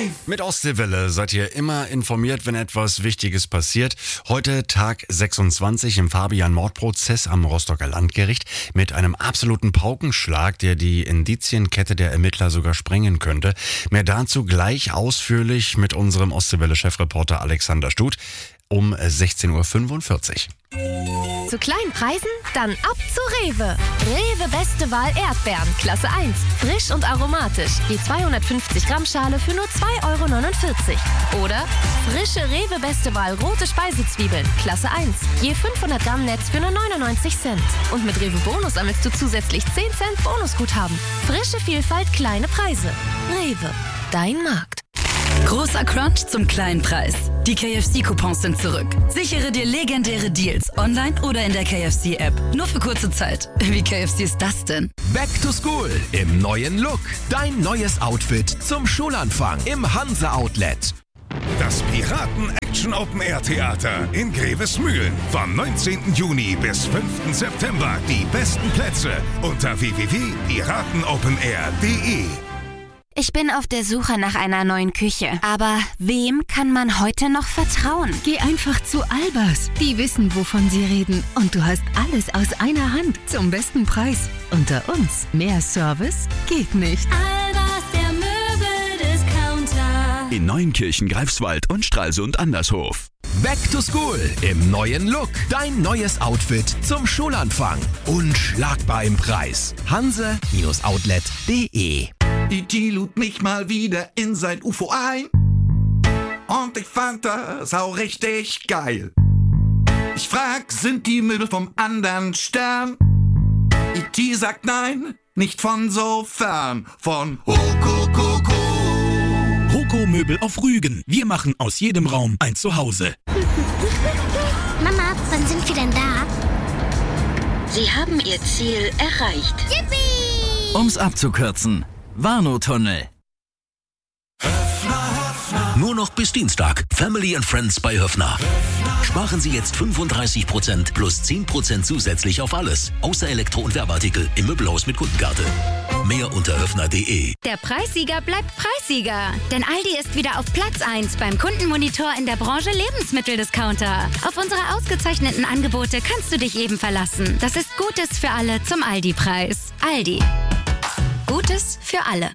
Mit Ostseewelle seid ihr immer informiert, wenn etwas Wichtiges passiert. Heute Tag 26 im Fabian-Mordprozess am Rostocker Landgericht mit einem absoluten Paukenschlag, der die Indizienkette der Ermittler sogar sprengen könnte. Mehr dazu gleich ausführlich mit unserem Ostseewelle-Chefreporter Alexander Stut um 16.45 Uhr. Zu kleinen Preisen? Dann ab zu Rewe. Rewe Beste Wahl Erdbeeren, Klasse 1. Frisch und aromatisch. Die 250 Gramm Schale für nur 2,49 € Oder frische Rewe Beste Wahl rote Speisezwiebeln, Klasse 1. Je 500 Gramm Netz für nur 99 Cent. Und mit Rewe Bonus sammelst du zusätzlich 10 Cent Bonusguthaben. Frische Vielfalt, kleine Preise. Rewe, dein Markt. Großer Crunch zum kleinen Preis. Die KFC-Coupons sind zurück. Sichere dir legendäre Deals online oder in der KFC-App. Nur für kurze Zeit. Wie KFC ist das denn? Back to School im neuen Look. Dein neues Outfit zum Schulanfang im Hanse Outlet. Das Piraten-Action-Open-Air-Theater in Grevesmühlen. Vom 19. Juni bis 5. September. Die besten Plätze unter www.piratenopenair.de. Ich bin auf der Suche nach einer neuen Küche. Aber wem kann man heute noch vertrauen? Geh einfach zu Albers. Die wissen, wovon sie reden. Und du hast alles aus einer Hand zum besten Preis. Unter uns. Mehr Service geht nicht. Albers, der Möbeldiscounter. In Neuenkirchen, Greifswald und Stralsund Andershof. Back to School im neuen Look. Dein neues Outfit zum Schulanfang. Unschlagbar im Preis. Hanse-Outlet.de. E.T. lud mich mal wieder in sein UFO ein und ich fand das auch richtig geil. Ich frag, sind die Möbel vom anderen Stern? E.T. sagt nein, nicht von so fern, von Hokokoko. Hoko Möbel auf Rügen. Wir machen aus jedem Raum ein Zuhause. Mama, wann sind wir denn da? Sie haben Ihr Ziel erreicht. Yippie! Um's abzukürzen. Warnow-Tunnel. Nur noch bis Dienstag. Family and Friends bei Höffner. Sparen Sie jetzt 35% plus 10% zusätzlich auf alles. Außer Elektro- und Werbeartikel im Möbelhaus mit Kundenkarte. Mehr unter höffner.de. Der Preissieger bleibt Preissieger. Denn Aldi ist wieder auf Platz 1 beim Kundenmonitor in der Branche Lebensmitteldiscounter. Auf unsere ausgezeichneten Angebote kannst du dich eben verlassen. Das ist Gutes für alle zum Aldi-Preis. Aldi. Gutes für alle.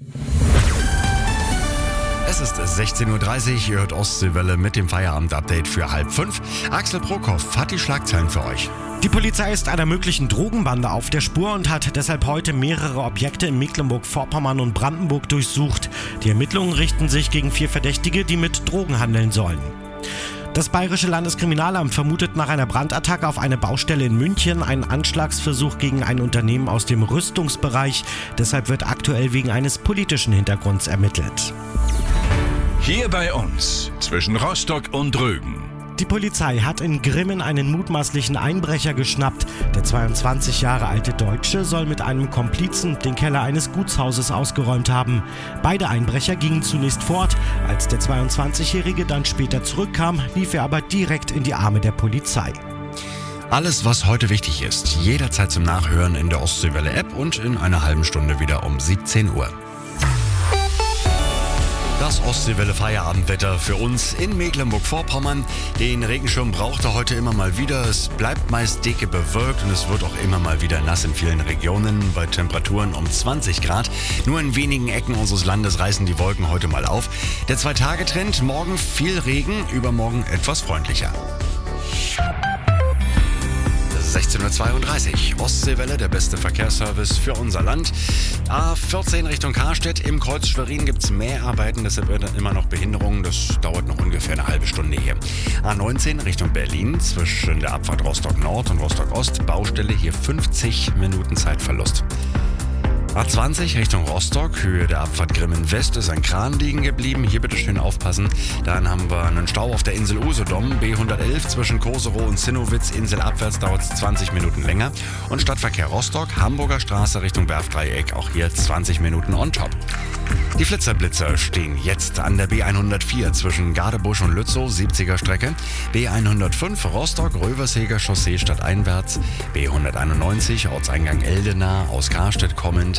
Es ist 16.30 Uhr, ihr hört Ostseewelle mit dem Feierabend-Update für 4:30. Axel Prokop hat die Schlagzeilen für euch. Die Polizei ist einer möglichen Drogenbande auf der Spur und hat deshalb heute mehrere Objekte in Mecklenburg-Vorpommern und Brandenburg durchsucht. Die Ermittlungen richten sich gegen 4 Verdächtige, die mit Drogen handeln sollen. Das Bayerische Landeskriminalamt vermutet nach einer Brandattacke auf eine Baustelle in München einen Anschlagsversuch gegen ein Unternehmen aus dem Rüstungsbereich. Deshalb wird aktuell wegen eines politischen Hintergrunds ermittelt. Hier bei uns, zwischen Rostock und Rügen. Die Polizei hat in Grimmen einen mutmaßlichen Einbrecher geschnappt. Der 22 Jahre alte Deutsche soll mit einem Komplizen den Keller eines Gutshauses ausgeräumt haben. Beide Einbrecher gingen zunächst fort. Als der 22-Jährige dann später zurückkam, lief er aber direkt in die Arme der Polizei. Alles, was heute wichtig ist, jederzeit zum Nachhören in der Ostseewelle-App und in einer halben Stunde wieder um 17 Uhr. Das Ostseewelle-Feierabendwetter für uns in Mecklenburg-Vorpommern. Den Regenschirm braucht er heute immer mal wieder. Es bleibt meist dicke bewölkt und es wird auch immer mal wieder nass in vielen Regionen bei Temperaturen um 20 Grad. Nur in wenigen Ecken unseres Landes reißen die Wolken heute mal auf. Der 2-Tage-Trend, morgen viel Regen, übermorgen etwas freundlicher. 16.32 Uhr. Ostseewelle, der beste Verkehrsservice für unser Land. A14 Richtung Karstedt. Im Kreuz Schwerin gibt es Mehrarbeiten, deshalb wird immer noch Behinderungen. Das dauert noch ungefähr eine halbe Stunde hier. A19 Richtung Berlin zwischen der Abfahrt Rostock Nord und Rostock Ost. Baustelle, hier 50 Minuten Zeitverlust. A20 Richtung Rostock, Höhe der Abfahrt Grimmen West, ist ein Kran liegen geblieben. Hier bitte schön aufpassen. Dann haben wir einen Stau auf der Insel Usedom. B111 zwischen Koserow und Zinnowitz, inselabwärts dauert es 20 Minuten länger. Und Stadtverkehr Rostock, Hamburger Straße Richtung Werftdreieck, auch hier 20 Minuten on top. Die Flitzerblitzer stehen jetzt an der B104 zwischen Gadebusch und Lützow, 70er Strecke. B105 Rostock, Röversheger Chaussee stadteinwärts. B191 Ortseingang Eldena aus Karstedt kommend.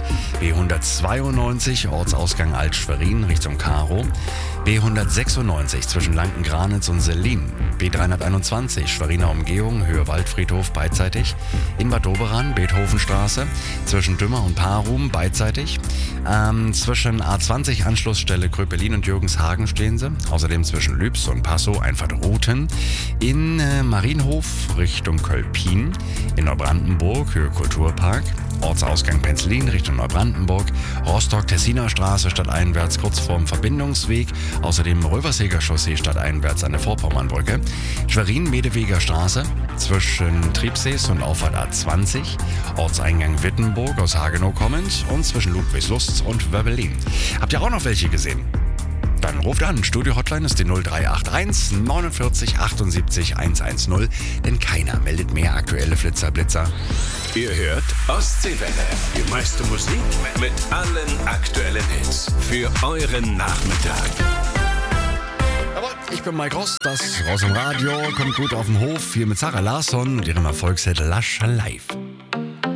B192 Ortsausgang Alt-Schwerin Richtung Karow, B196 zwischen Lanken-Granitz und Sellin, B321 Schweriner Umgehung Höhe Waldfriedhof beidseitig, in Bad Doberan Beethovenstraße zwischen Dümmer und Parum beidseitig, zwischen A20 Anschlussstelle Kröpelin und Jürgenshagen stehen sie, außerdem zwischen Lübs und Passow Einfahrt Ruten, in Marienhof Richtung Kölpin, in Neubrandenburg Höhe Kulturpark, Ortsausgang Penzlin Richtung Neubrandenburg, Rostock-Tessiner Straße stadteinwärts kurz vorm Verbindungsweg, außerdem Röverseger Chaussee stadteinwärts an der Vorpommernbrücke, Schwerin-Medeweger Straße zwischen Triebsees und Auffahrt A20, Ortseingang Wittenburg aus Hagenow kommend und zwischen Ludwigslust und Wöbbelin. Habt ihr auch noch welche gesehen? Dann ruft an. Studio-Hotline ist die 0381 49 78 110, denn keiner meldet mehr aktuelle Flitzer-Blitzer. Ihr hört Ostseewelle. Die meiste Musik mit allen aktuellen Hits für euren Nachmittag. Jawohl, ich bin Mike Ross, das Raus im Radio kommt gut auf den Hof, hier mit Sarah Larsson und ihrem Erfolgshit Lascia Live.